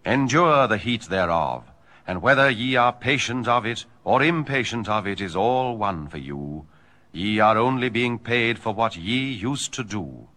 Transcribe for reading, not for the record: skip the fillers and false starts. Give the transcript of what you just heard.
Endure the heat thereof, and whether ye are patient of it or impatient of it is all one for you. Ye are only being paid for what ye used to do.